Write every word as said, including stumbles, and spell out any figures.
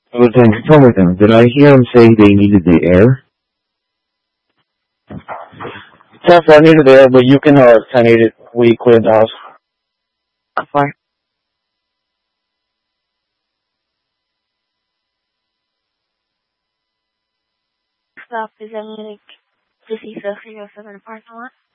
Well, then tell me then, did I hear him say they needed the air? Yes, I needed the air, but you can uh, I need it. We quit the house. Okay. Stop is that like fifty fifty or something in the parking lot?